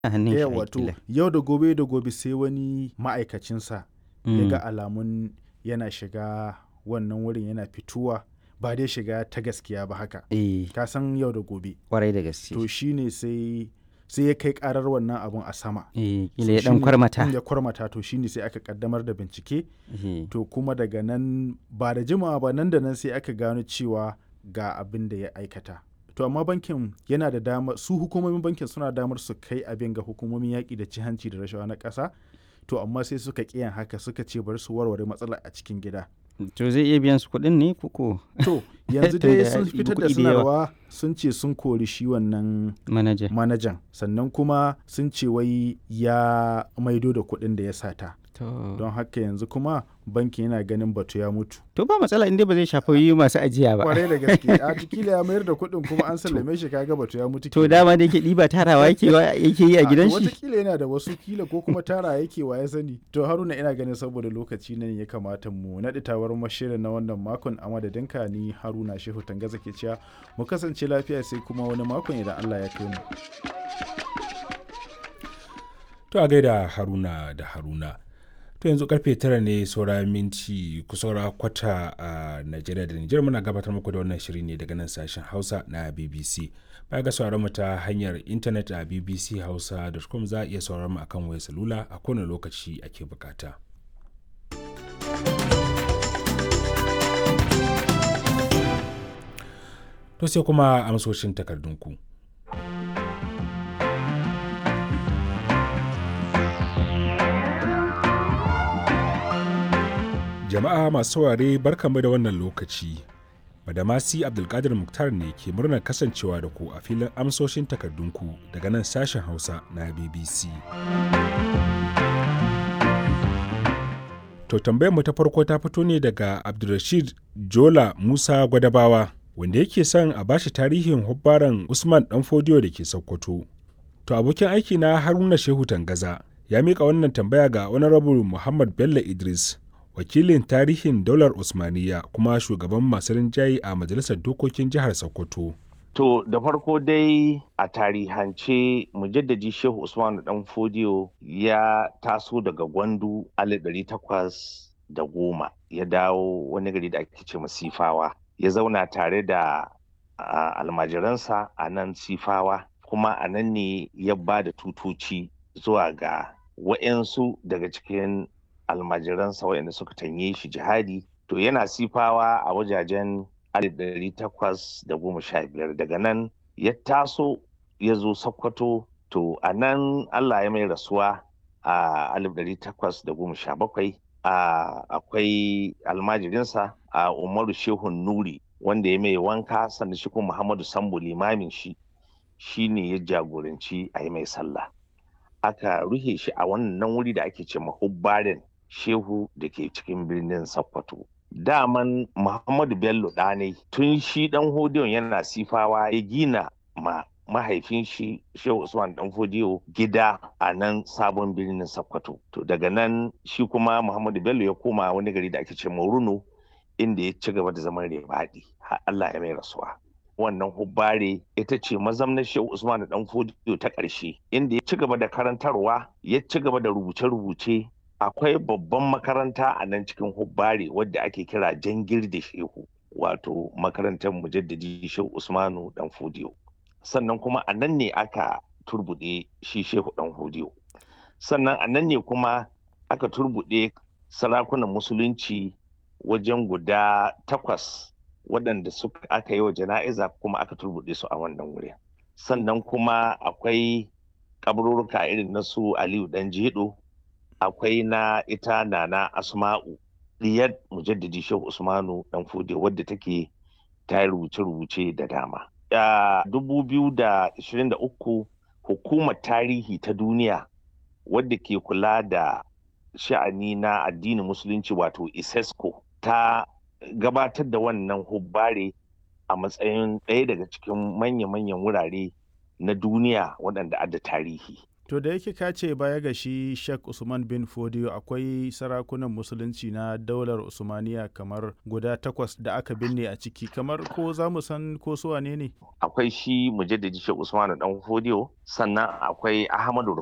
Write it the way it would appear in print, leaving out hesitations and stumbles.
a hannun shi Yawa to kila. yau da gobe sai wani ma'aikacinsa ya ga alamun yana shiga wannan wurin yana fituwa ba dai shiga ta gaskiya ba haka. Eh, Ka san yau da gobe. kwarai da gaske. To shine sai ya kai karar wannan abun a sama. Kila ya dan kwarmata. Ya kwarmata to shine sai aka kaddamar da bincike. Eh, To kuma daga nan ba da jimawa ba nan da nan sai aka gano cewa ga abin da ya aikata. To amma bankin yana da damar su hukumomin bankin suna damar su kai abin ga hukumomin yaƙi da cin hanci da rashawa na ƙasa. To amma sai suka ƙiyan haka suka ce bari su warware matsalar a cikin gida. To zai iya biyan su kuɗin ne koko To yanzu Tunda dai ya sun ɗibi fitar da kuɗi da yawa. sanarwa sun ce sun kori shi wannan manaja? manajan sannan kuma sun ce wai ya maido da kuɗin da ya sata. To Don haka yanzu kuma bankin yana ganin batu ya mutu. ba matsala inda ba zai shafi masu ajiya ba. Kwarai da gaske a kila ya mayar da kuɗin kuma an sallame shi kaga batu ya mutu. To kenan. dama da yake ɗiba tarawa yake yi a gidan shi. Watakila yana da wasu kila ko kuma tara yake wa ya sani. To Haruna ina ganin saboda lokaci nan ya kamata mu naɗi tawar mashirin na wannan makon a madadinka ni Haruna Shehu Tangaza ke cewa mu kasance lafiya sai kuma wani makon idan Allah ya kai mu. To a gaida Haruna da Haruna. To yanzu karfe 9 ne saura minti kusaura kwata a Najeriya da Nijar muna gabatar muku da wannan shiri ne daga nan sashen Hausa na BBC. Baya ga sauraron mu ta hanyar intanet a bbchausa.com za a iya sauraron mu akan wayar salula a kowane lokaci ake bukata. To sai kuma amsoshin takardunku. Jama'a masu saurare barkanmu da wannan lokaci. Badamasi Abdulkadir Muktar ne ke murnar kasancewa da ku a filin amsoshin takardunku daga nan sashen Hausa na BBC. To tambayar mu ta farko ta fito ne daga Abdulrashid Jola Musa Gwadabawa wanda yake son a bashi tarihin hubbaran Usman Danfodiyo da ke Sokoto. To abokin aiki na Haruna Shehu Tangaza ya mika wannan tambaya ga Honorable Muhammad Bello Idris, wakilin tarihin daular Usmaniya kuma shugaban masu rinjaye a Majalisar Dokokin Jihar Sokoto. To da farko dai a tarihance mujaddadi Shehu Usman Danfodiyo ya taso daga Gwandu 1810 ya dawo wani gari da ake ce Sifawa. Ya zauna tare da almajiransa a nan Sifawa kuma a nan ne ya ba da tutoci zuwa ga wa'yansu daga cikin almajiransa waɗanda suka tanye shi jihadi. To yana Sifawa a wajajen 1815 daga nan ya taso ya zo Sokoto. To a nan Allah ya mai rasuwa a 1817. Akwai almajirinsa a Umaru Shehun Nuri wanda ya mai wanka sannan shi kuma Muhammadu Sambo limamin shi ne ya jagoranci a yi mai sallah. Aka ruhe shi a wannan wuri da ake ce mahubbarin Shehu da ke cikin birnin Sokoto. Daman Muhammadu Bello ɗanai tun shi ɗan Hodiyon yana Sifawa ya gina mahaifin shi Shehu Usman Danfodiyo gida a nan sabon birnin Sokoto. To daga nan shi kuma Muhammadu Bello ya koma wani gari da ake ce Moruno inda ya ci gaba da zaman Rebaɗi har Allah ya mai rasuwa. Wannan hubbare ita ce mazamnar Shehu Usman Danfodiyo ta ƙarshe inda ya ci gaba da karantarwa ya ci gaba da rubuce-rubuce. Akwai babban makaranta a nan cikin hubbare wadda ake kira Jangir da Shehu wato makarantar mujaddadi Shehu Usmanu Danfodiyo. Sannan kuma a nan ne aka turbuɗe shi Shehu Danfodiyo. Sannan a nan ne kuma aka turbuɗe sarakunan musulunci wajen guda 8 waɗanda aka yi wa jana'iza kuma aka turbuɗe su a wannan wurin. Sannan kuma akwai kaburruka irin na su Aliyu Danjedo, akwai na ita Nana Asma'u diyar mujaddadi Shehu Usmanu Danfodiyo wadda take ta rubuce-rubuce da dama. 2023 hukumar tarihi ta duniya wadda ke kula da sha'ani na addinin musulunci wato ISESCO ta gabatar da wannan hubbare a matsayin ɗaya daga cikin manya-manyan wurare na duniya waɗanda adda tarihi. To da yake ka ce baya ga shi Sheikh Usman bin Fodio akwai sarakunan musulunci na daular Usmaniya kamar guda 8 da aka binne a ciki, kamar ko za mu san ko su wane ne? Akwai shi Mujaddidi Sheikh Usman dan Fodio, sannan akwai Ahmadu